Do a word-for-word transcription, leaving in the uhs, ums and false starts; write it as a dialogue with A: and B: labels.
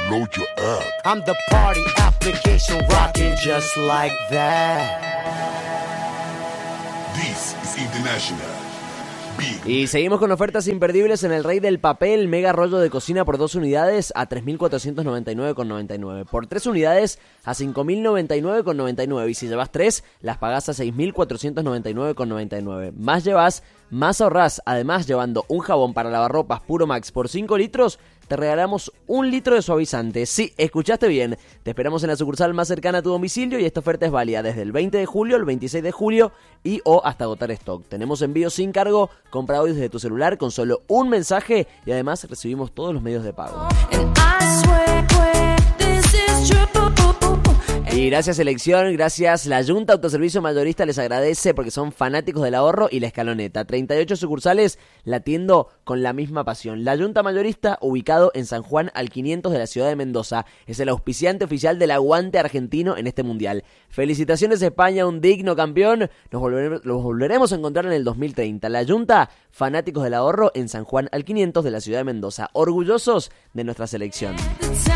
A: download your app.
B: I'm the party application rocking just like that.
A: This is International.
C: Y seguimos con ofertas imperdibles en el Rey del Papel. Mega rollo de cocina por dos unidades a tres mil cuatrocientos noventa y nueve con noventa y nueve. Por tres unidades a cinco mil noventa y nueve con noventa y nueve. Y si llevas tres, las pagás a seis mil cuatrocientos noventa y nueve con noventa y nueve. Más llevas, más ahorrás. Además, llevando un jabón para lavarropas Puro Max por cinco litros, te regalamos un litro de suavizante. Sí, escuchaste bien. Te esperamos en la sucursal más cercana a tu domicilio y esta oferta es válida desde el veinte de julio al veintiséis de julio y o hasta agotar stock. Tenemos envío sin cargo, compra hoy desde tu celular con solo un mensaje y además recibimos todos los medios de pago. Y gracias Selección, gracias la Junta Autoservicio Mayorista les agradece porque son fanáticos del ahorro y la escaloneta. treinta y ocho sucursales latiendo con la misma pasión. La Junta Mayorista, ubicado en San Juan al quinientos de la ciudad de Mendoza, es el auspiciante oficial del aguante argentino en este mundial. Felicitaciones España, un digno campeón. Nos volveremos, los volveremos a encontrar en el dos mil treinta. La Junta, fanáticos del ahorro en San Juan al quinientos de la ciudad de Mendoza. Orgullosos de nuestra selección.